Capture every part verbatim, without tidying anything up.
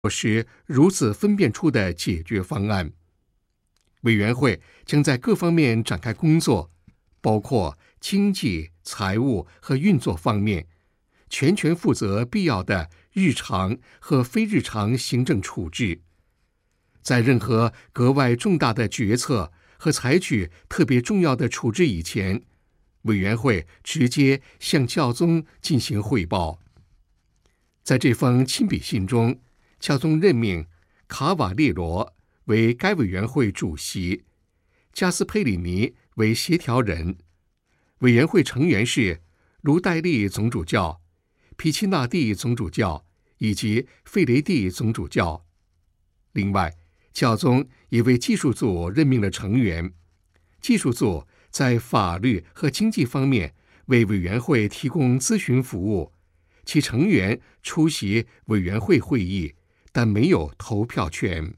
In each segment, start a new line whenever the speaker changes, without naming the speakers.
时如此分辨出的解决方案。委员会将在各方面展开工作，包括经济、财务和运作方面，全权负责必要的日常和非日常行政处置。在任何格外重大的决策和采取特别重要的处置以前，委员会直接向教宗进行汇报。在这封亲笔信中，教宗任命卡瓦列罗为该委员会主席，加斯佩里尼为协调人。委员会成员是卢代利总主教、皮奇纳蒂总主教以及费雷蒂总主教。另外，教宗也为技术组任命了成员，技术组在法律和经济方面为委员会提供咨询服务，其成员出席委员会会议，但没有投票权。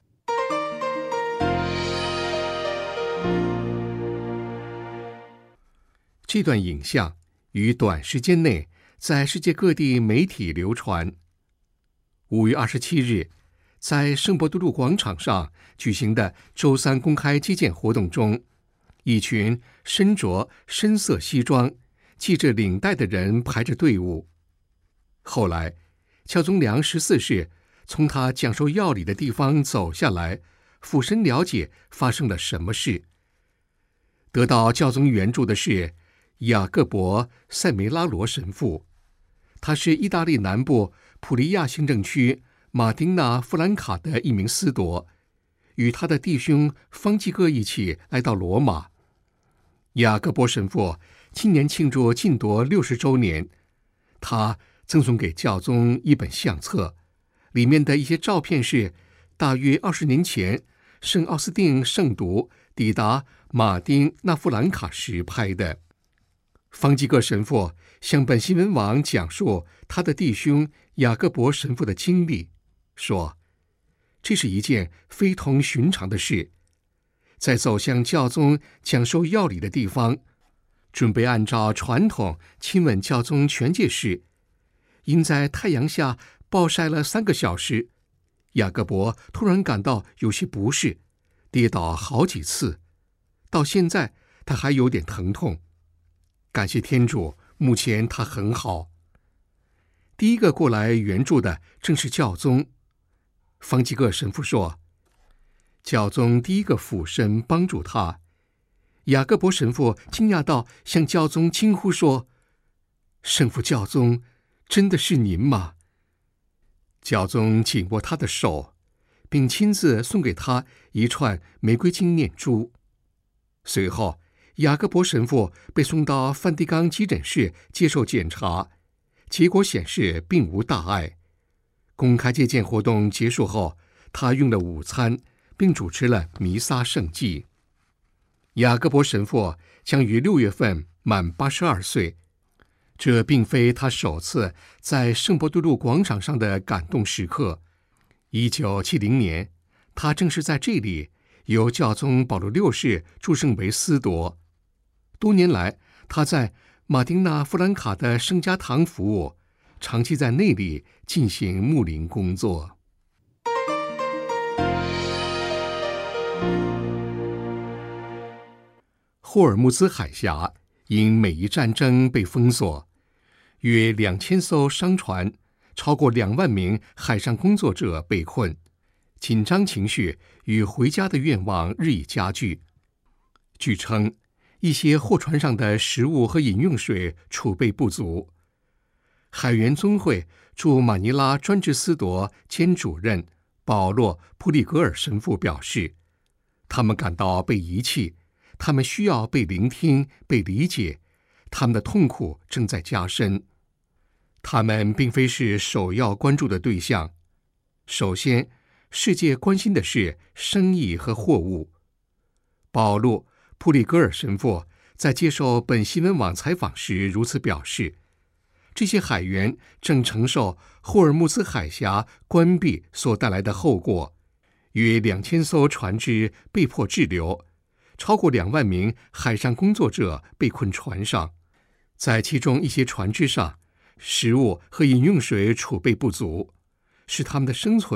这段影像于短时间内在世界各地媒体流传。五月二十七日，在圣伯多禄广场上举行的周三公开接见活动中，一群身着深色西装、系着领带的人排着队伍。后来，教宗良十四世从他讲授要理的地方走下来，俯身了解发生了什么事。得到教宗援助的是雅各伯·塞梅拉罗神父，他是意大利南部普利亚行政区马丁纳弗兰卡的一名司铎，与他的弟兄方济各一起来到罗马。雅各伯神父今年庆祝禁铎六十周年，他赠送给教宗一本相册，里面的一些照片是大约二十年前圣奥斯定圣徒抵达马丁纳弗兰卡时拍的。方济各神父向本新闻网讲述他的弟兄雅各伯神父的经历，说这是一件非同寻常的事。在走向教宗讲授要理的地方，准备按照传统亲吻教宗全戒时，因在太阳下暴晒了三个小时，雅各伯突然感到有些不适，跌倒好几次，到现在他还有点疼痛。感谢天主，目前他很好。第一个过来援助的正是教宗。方济各神父说，教宗第一个俯身帮助他。雅各伯神父惊讶到向教宗惊呼说，圣父教宗，真的是您吗？教宗紧握他的手，并亲自送给他一串玫瑰金念珠。随后雅各伯神父被送到梵蒂冈急诊室接受检查，结果显示并无大碍。公开接见活动结束后，他用了午餐，并主持了弥撒圣祭。雅各伯神父将于六月份满八十二岁，这并非他首次在圣伯多禄广场上的感动时刻。一九七零年，他正是在这里由教宗保禄六世祝圣为司铎。多年来，他在马丁纳弗兰卡的圣家堂服务，长期在那里进行牧灵工作。霍尔木兹海峡因美伊战争被封锁，约两千艘商船，超过两万名海上工作者被困，紧张情绪与回家的愿望日益加剧。据称，一些货船上的食物和饮用水储备不足。海员宗会驻马尼拉专职司铎兼主任保罗·普里格尔神父表示，他们感到被遗弃，他们需要被聆听、被理解，他们的痛苦正在加深。他们并非是首要关注的对象。首先，世界关心的是生意和货物。保罗·普里格尔神父在接受本新闻网采访时如此表示，这些海员正承受霍尔木兹海峡关闭所带来的后果，约两千艘船只被迫滞留，超过两万名海上工作者被困船上，在其中一些船只上，食物和饮用水储备不足， 使他们的生存